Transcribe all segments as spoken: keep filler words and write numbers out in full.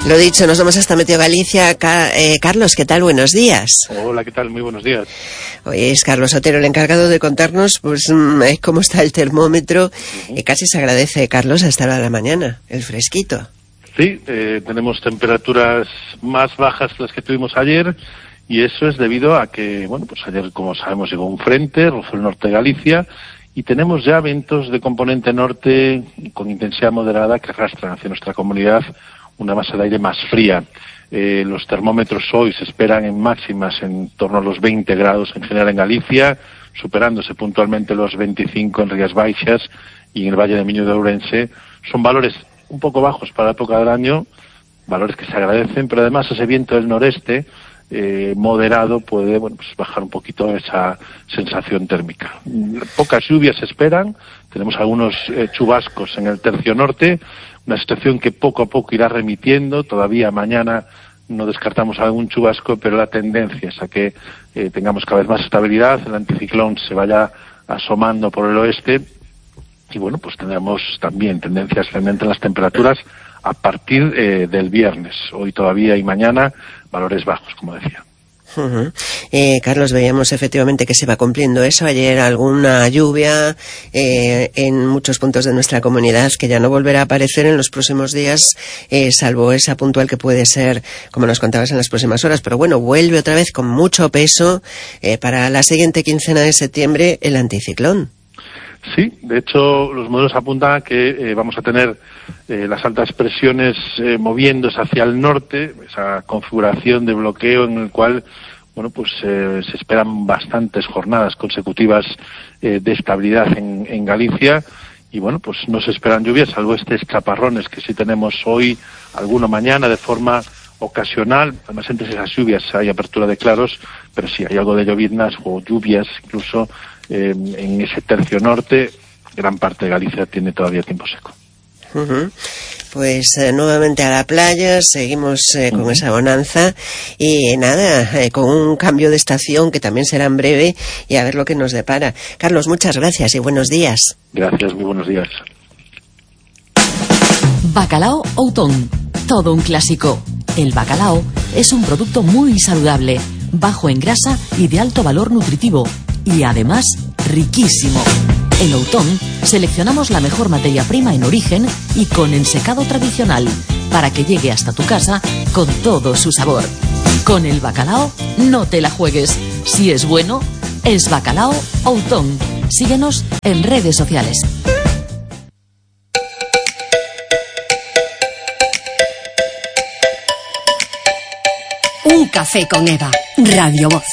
Lo dicho, nos vamos hasta Meteo Galicia. Ca eh, Carlos, ¿qué tal? Buenos días. Hola, ¿qué tal? Muy buenos días. Hoy es Carlos Otero el encargado de contarnos pues eh, cómo está el termómetro. Uh-huh. eh, casi se agradece, Carlos, hasta la de la mañana, el fresquito. Sí, eh, tenemos temperaturas más bajas que las que tuvimos ayer, y eso es debido a que, bueno, pues ayer, como sabemos, llegó un frente, rozó el norte de Galicia, y tenemos ya vientos de componente norte con intensidad moderada que arrastran hacia nuestra comunidad una masa de aire más fría. Eh, los termómetros hoy se esperan en máximas en torno a los veinte grados en general en Galicia, superándose puntualmente los veinticinco en Rías Baixas y en el Valle de Miño de Ourense. Son valores un poco bajos para la época del año, valores que se agradecen, pero además ese viento del noreste eh, moderado puede, bueno, pues bajar un poquito esa sensación térmica. Pocas lluvias se esperan, tenemos algunos eh, chubascos en el tercio norte, una situación que poco a poco irá remitiendo. Todavía mañana no descartamos algún chubasco, pero la tendencia es a que eh, tengamos cada vez más estabilidad, el anticiclón se vaya asomando por el oeste, y bueno, pues tendremos también tendencia ascendente en las temperaturas a partir eh, del viernes. Hoy todavía y mañana valores bajos, como decía. Uh-huh. eh, Carlos, veíamos efectivamente que se va cumpliendo eso. Ayer alguna lluvia eh, en muchos puntos de nuestra comunidad que ya no volverá a aparecer en los próximos días, eh, salvo esa puntual que puede ser, como nos contabas, en las próximas horas. Pero bueno, vuelve otra vez con mucho peso eh, para la siguiente quincena de septiembre el anticiclón. Sí, de hecho los modelos apuntan a que eh, vamos a tener eh, las altas presiones eh, moviéndose hacia el norte, esa configuración de bloqueo en el cual, bueno, pues eh, se esperan bastantes jornadas consecutivas eh, de estabilidad en, en Galicia, y bueno, pues no se esperan lluvias, salvo estos chaparrones que sí tenemos hoy, alguno mañana de forma ocasional. Además, entre esas lluvias hay apertura de claros, pero sí hay algo de lloviznas o lluvias incluso eh, en ese tercio norte. Gran parte de Galicia tiene todavía tiempo seco. Uh-huh. Pues eh, nuevamente a la playa, seguimos eh, con uh-huh. esa bonanza, y eh, nada, eh, con un cambio de estación que también será en breve, y a ver lo que nos depara. Carlos, muchas gracias y buenos días. Gracias, muy buenos días. Bacalao Outón, todo un clásico. El bacalao es un producto muy saludable, bajo en grasa y de alto valor nutritivo, y además riquísimo. En Outón seleccionamos la mejor materia prima en origen y con ensecado tradicional, para que llegue hasta tu casa con todo su sabor. Con el bacalao no te la juegues. Si es bueno, es Bacalao Outón. Síguenos en redes sociales. Un café con Eva, Radio Voz.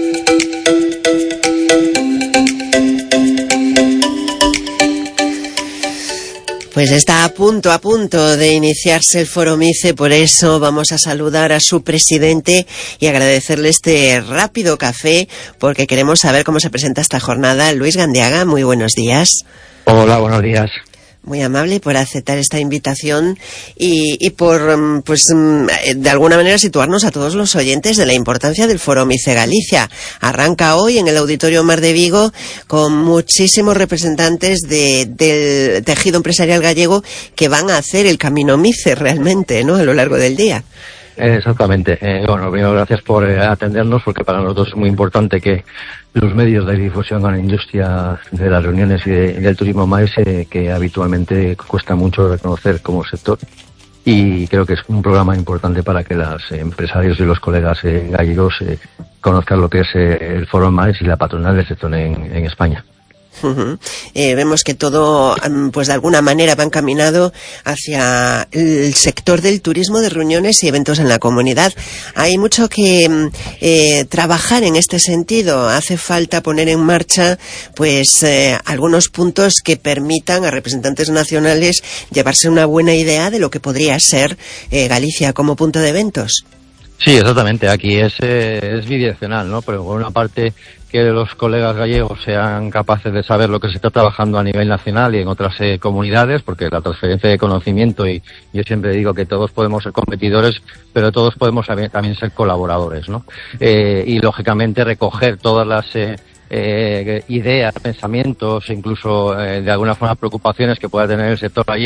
Pues está a punto, a punto de iniciarse el Foro MICE, por eso vamos a saludar a su presidente y agradecerle este rápido café, porque queremos saber cómo se presenta esta jornada. Luis Gandiaga, muy buenos días. Hola, buenos días. Muy amable por aceptar esta invitación y, y por, pues, de alguna manera situarnos a todos los oyentes de la importancia del Foro MICE Galicia. Arranca hoy en el Auditorio Mar de Vigo con muchísimos representantes de, del tejido empresarial gallego que van a hacer el camino MICE realmente, ¿no?, a lo largo del día. Exactamente. Eh, bueno, primero, gracias por eh, atendernos, porque para nosotros es muy importante que los medios de difusión a la industria de las reuniones y, de, y del turismo más eh, que habitualmente cuesta mucho reconocer como sector, y creo que es un programa importante para que los eh, empresarios y los colegas eh, gallegos eh, conozcan lo que es eh, el Foro MAES y la patronal del sector en, en España. Uh-huh. Eh, vemos que todo, pues de alguna manera va encaminado hacia el sector del turismo de reuniones y eventos en la comunidad. Hay mucho que eh, trabajar en este sentido. Hace falta poner en marcha, pues, eh, algunos puntos que permitan a representantes nacionales llevarse una buena idea de lo que podría ser eh, Galicia como punto de eventos. Sí, exactamente. Aquí es, eh, es bidireccional, ¿no? Pero por una parte, que los colegas gallegos sean capaces de saber lo que se está trabajando a nivel nacional y en otras eh, comunidades, porque la transferencia de conocimiento, y yo siempre digo que todos podemos ser competidores, pero todos podemos también ser colaboradores, ¿no? Eh, y lógicamente recoger todas las eh, eh, ideas, pensamientos, incluso eh, de alguna forma preocupaciones que pueda tener el sector gallego,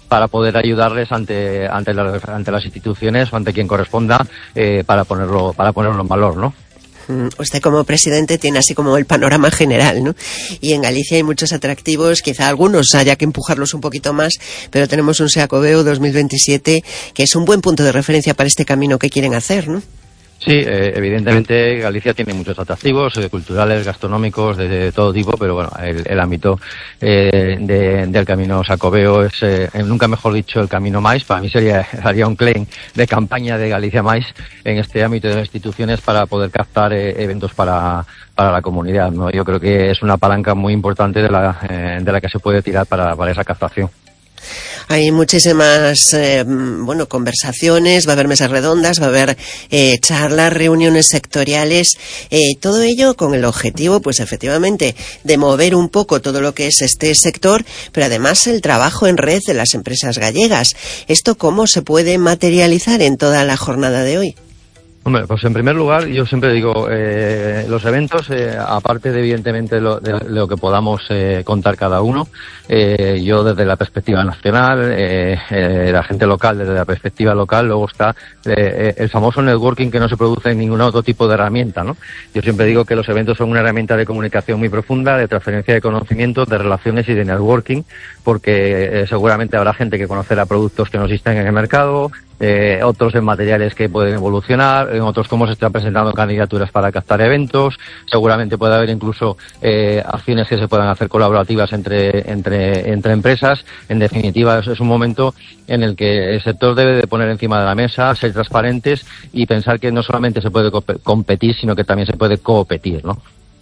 para poder ayudarles ante ante, la, ante las instituciones o ante quien corresponda eh, para ponerlo para ponerlo en valor, ¿no? Usted como presidente tiene así como el panorama general, ¿no? Y en Galicia hay muchos atractivos, quizá algunos haya que empujarlos un poquito más, pero tenemos un Xacobeo dos mil veintisiete que es un buen punto de referencia para este camino que quieren hacer, ¿no? Sí, eh, evidentemente Galicia tiene muchos atractivos eh, culturales, gastronómicos, de, de todo tipo, pero bueno, el, el ámbito eh, de, del camino Xacobeo es, eh, nunca mejor dicho, el camino máis. Para mí sería haría un claim de campaña de Galicia máis en este ámbito de las instituciones para poder captar eh, eventos para para la comunidad, ¿no? Yo creo que es una palanca muy importante de la eh, de la que se puede tirar para, para esa captación. Hay muchísimas, eh, bueno, conversaciones, va a haber mesas redondas, va a haber eh, charlas, reuniones sectoriales, eh, todo ello con el objetivo, pues efectivamente, de mover un poco todo lo que es este sector, pero además el trabajo en red de las empresas gallegas. ¿Esto cómo se puede materializar en toda la jornada de hoy? Hombre, pues en primer lugar, yo siempre digo, eh, los eventos, eh, aparte de evidentemente lo, de, de lo que podamos eh, contar cada uno, eh, yo desde la perspectiva nacional, eh, eh, la gente local desde la perspectiva local, luego está eh, el famoso networking que no se produce en ningún otro tipo de herramienta, ¿no? Yo siempre digo que los eventos son una herramienta de comunicación muy profunda, de transferencia de conocimiento, de relaciones y de networking, porque eh, seguramente habrá gente que conocerá productos que no existen en el mercado, Eh, otros en materiales que pueden evolucionar, en otros cómo se están presentando candidaturas para captar eventos, seguramente puede haber incluso eh, acciones que se puedan hacer colaborativas entre entre entre empresas. En definitiva, es, es un momento en el que el sector debe de poner encima de la mesa, ser transparentes y pensar que no solamente se puede co- competir, sino que también se puede competir, ¿no?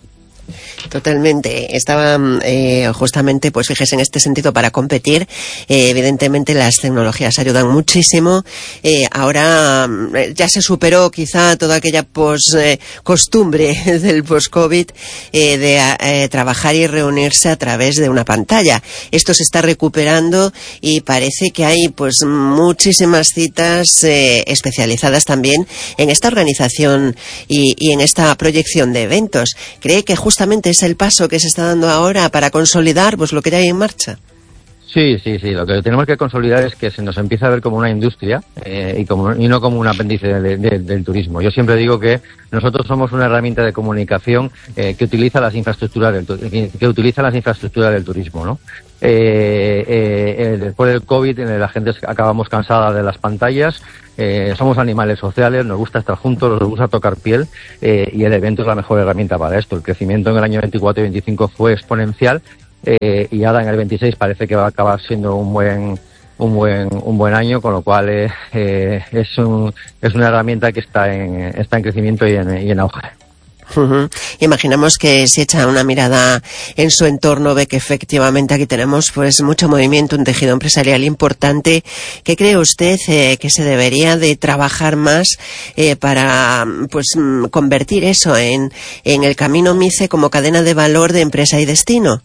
Totalmente. Estaba eh, justamente, pues fíjese, en este sentido, para competir, eh, evidentemente las tecnologías ayudan muchísimo. Eh, ahora eh, ya se superó quizá toda aquella pos, eh, costumbre del post-COVID eh, de eh, trabajar y reunirse a través de una pantalla. Esto se está recuperando y parece que hay pues muchísimas citas eh, especializadas también en esta organización y, y en esta proyección de eventos. ¿Cree que justamente Justamente es el paso que se está dando ahora para consolidar pues lo que ya hay en marcha? Sí, sí, sí. Lo que tenemos que consolidar es que se nos empieza a ver como una industria eh, y, como, y no como un apéndice de, de, del turismo. Yo siempre digo que nosotros somos una herramienta de comunicación eh, que utiliza las infraestructuras del que, que utiliza las infraestructuras del turismo, ¿no? Eh, eh, después del COVID, eh, la gente acabamos cansada de las pantallas. Eh, somos animales sociales, nos gusta estar juntos, nos gusta tocar piel eh, y el evento es la mejor herramienta para esto. El crecimiento en el año veinticuatro y veinticinco fue exponencial eh, y ahora en el veintiséis parece que va a acabar siendo un buen un buen un buen año, con lo cual eh, eh, es un, es una herramienta que está en está en crecimiento y en, y en auge. Uh-huh. Imaginamos que si echa una mirada en su entorno ve que efectivamente aquí tenemos pues mucho movimiento, un tejido empresarial importante. ¿Qué cree usted eh, que se debería de trabajar más eh, para pues convertir eso en, en el camino MICE como cadena de valor de empresa y destino?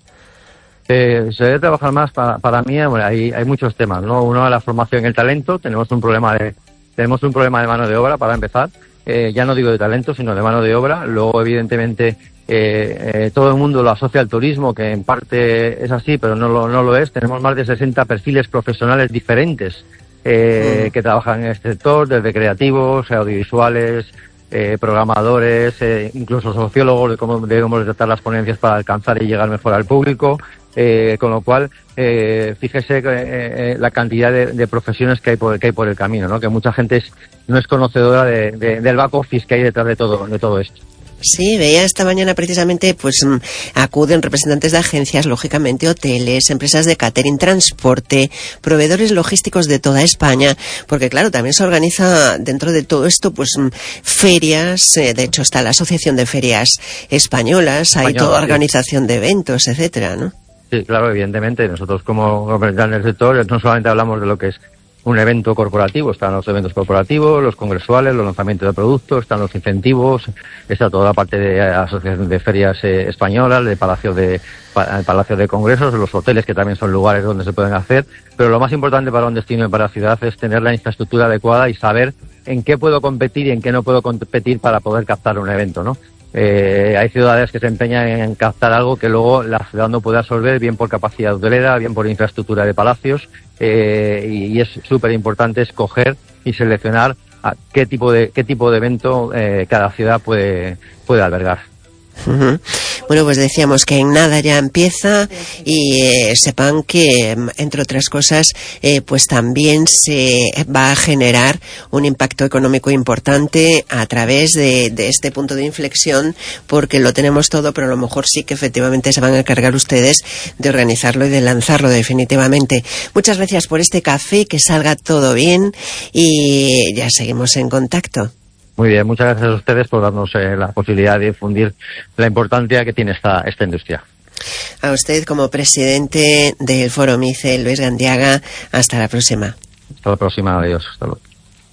Eh, se debe trabajar más para, para mí. Bueno, hay, hay muchos temas, ¿no? Uno es la formación en el talento. Tenemos un problema de tenemos un problema de mano de obra para empezar. Eh, ya no digo de talento, sino de mano de obra. Luego, evidentemente, eh, eh, todo el mundo lo asocia al turismo, que en parte es así, pero no lo, no lo es. Tenemos más de sesenta perfiles profesionales diferentes eh, mm. que trabajan en este sector, desde creativos, audiovisuales, eh, programadores, eh, incluso sociólogos de cómo debemos tratar las ponencias para alcanzar y llegar mejor al público. Eh, con lo cual, eh, fíjese eh, eh, la cantidad de, de profesiones que hay por, que hay por el camino, ¿no? Que mucha gente es, no es conocedora de, de, del back office que hay detrás de todo, de todo esto. Sí, veía esta mañana precisamente, pues acuden representantes de agencias, lógicamente hoteles, empresas de catering, transporte, proveedores logísticos de toda España, porque claro, también se organiza dentro de todo esto, pues ferias, eh, de hecho está la Asociación de Ferias Españolas, hay Española, toda organización sí. de eventos, etcétera, ¿no? Sí, claro, evidentemente, nosotros como representantes del sector no solamente hablamos de lo que es un evento corporativo, están los eventos corporativos, los congresuales, los lanzamientos de productos, están los incentivos, está toda la parte de asociación de ferias eh, españolas, de palacios de pa, palacios de congresos, los hoteles que también son lugares donde se pueden hacer, pero lo más importante para un destino y para la ciudad es tener la infraestructura adecuada y saber en qué puedo competir y en qué no puedo competir para poder captar un evento, ¿no? Eh, hay ciudades que se empeñan en captar algo que luego la ciudad no puede absorber, bien por capacidad hotelera, bien por infraestructura de palacios, eh, y, y es súper importante escoger y seleccionar a qué tipo de qué tipo de evento eh, cada ciudad puede puede albergar. Uh-huh. Bueno, pues decíamos que en nada ya empieza y eh, sepan que, entre otras cosas, eh, pues también se va a generar un impacto económico importante a través de, de este punto de inflexión, porque lo tenemos todo, pero a lo mejor sí que efectivamente se van a encargar ustedes de organizarlo y de lanzarlo definitivamente. Muchas gracias por este café, que salga todo bien y ya seguimos en contacto. Muy bien, muchas gracias a ustedes por darnos eh, la posibilidad de difundir la importancia que tiene esta, esta industria. A usted, como presidente del Foro MICE, Luis Gandiaga, hasta la próxima. Hasta la próxima, adiós. Hasta luego.